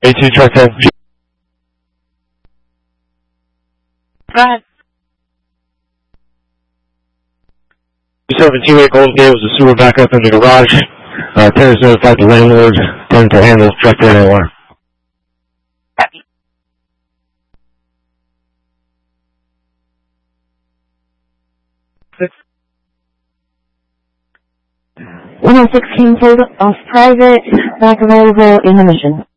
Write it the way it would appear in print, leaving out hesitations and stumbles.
A2 truck 10. Go ahead. 17 Golden Gate was a sewer backup in the garage. Tenants notified the landlord. Tenant to handle truck 10 AOR. Copy. 106 King pulled off private, back available in the mission.